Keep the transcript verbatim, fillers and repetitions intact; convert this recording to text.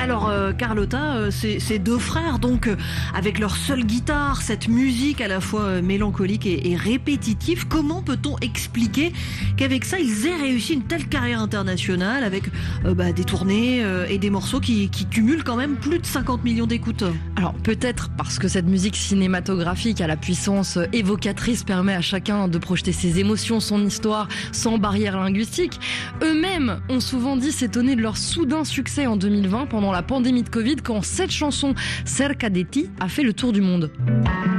Alors euh, Carlotta, euh, c'est, c'est deux frères, donc euh, avec leur seule guitare, cette musique à la fois euh, mélancolique et, et répétitive, comment peut-on expliquer qu'avec ça, ils aient réussi une telle carrière internationale avec euh, bah, des tournées euh, et des morceaux qui, qui cumulent quand même plus de cinquante millions d'écoutes? Alors peut-être parce que cette musique cinématographique à la puissance évocatrice permet à chacun de projeter ses émotions, son histoire, sans barrière linguistique. Eux-mêmes ont souvent dit s'étonner de leur soudain succès en deux mille vingt pendant la pandémie de Covid, quand cette chanson Cerca de ti a fait le tour du monde.